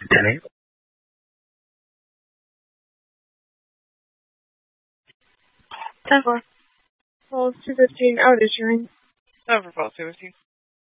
Denny. Ten 4. Well, it's 2:15. Oh, did you ring? Over, Paul 2:15.